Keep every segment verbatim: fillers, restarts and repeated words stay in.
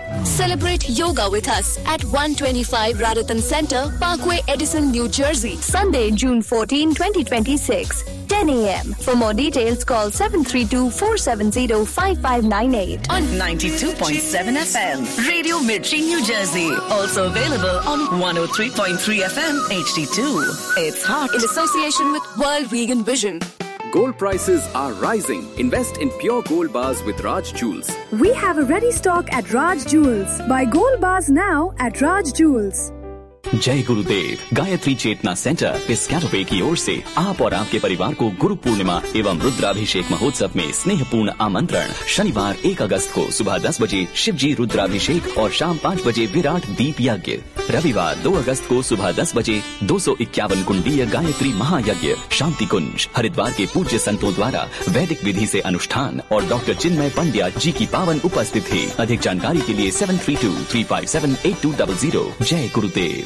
Celebrate yoga with us at one twenty-five Raritan Center, Parkway, Edison, New Jersey. Sunday, June fourteenth, twenty twenty-six, ten a m For more details, call seven three two, four seven zero, five five nine eight. On ninety-two point seven F M, Radio Mirchi, New Jersey. Also available on one oh three point three F M, H D two. It's hot. In association with World Vegan Vision. Gold prices are rising. Invest in pure gold bars with Raj Jewels. We have a ready stock at Raj Jewels. Buy gold bars now at Raj Jewels. जय गुरुदेव गायत्री चेतना centre पिस्कैटोपे की ओर से आप और आपके परिवार को गुरु पूर्णिमा एवं रुद्राभिषेक महोत्सव में स्नेहपूर्ण आमंत्रण। शनिवार एक अगस्त को सुबह दस बजे शिवजी रुद्राभिषेक और शाम पाँच बजे विराट दीप यज्ञ। रविवार दो अगस्त को सुबह दस बजे दो सौ इक्यावन कुंडीय गायत्री महायज्ञ शांति कुंज हरिद्वार के पूज्य संतों द्वारा वैदिक विधि से अनुष्ठान और डॉक्टर चिन्मय पंड्या जी की पावन उपस्थिति। अधिक जानकारी के लिए seven three to three five seven eight to double zero. जय गुरुदेव।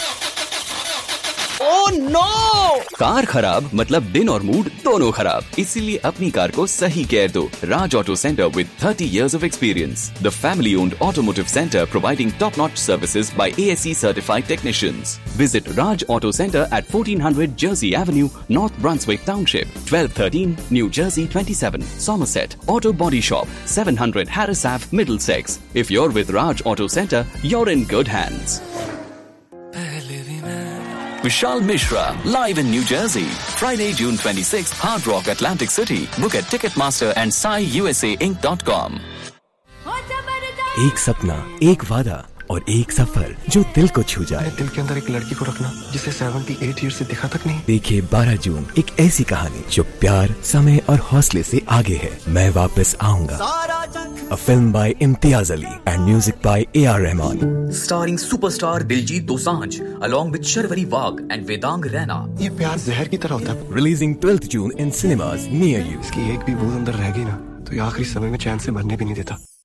Oh no! कार खराब मतलब दिन और मूड दोनों खराब, इसीलिए अपनी कार को सही केयर दो। राज auto centre with thirty years of experience, the family-owned automotive center providing top-notch services by A S E certified technicians. Visit Raj Auto Center at fourteen hundred Jersey Avenue, North Brunswick Township, twelve thirteen New Jersey twenty-seven, Somerset. Auto Body Shop, seven hundred Harris Ave, Middlesex. If you're with Raj Auto Center, you're in good hands. Vishal Mishra, live in New Jersey. Friday, June twenty-sixth, Hard Rock, Atlantic City. Book at Ticketmaster and sai u s a inc dot com. एक सपना, एक वादा और एक सफर जो दिल को छू जाए। दिल के अंदर एक लड़की को रखना जिसे अठहत्तर ईयर से दिखा तक नहीं। देखिए बारह जून एक ऐसी कहानी जो प्यार, समय और हौसले से आगे है। मैं वापस आऊंगा। A film by Imtiaz Ali and music by A R Rahman. Starring superstar Diljit Dosanjh along with Sharvari Wagh and Vedang Raina. ये प्यार जहर की तरह होता है। Releasing twelfth June in cinemas near you. इसकी एक भी बूंद अंदर रह गई ना तो ये आखिरी समय में चैन से मरने भी नहीं देता।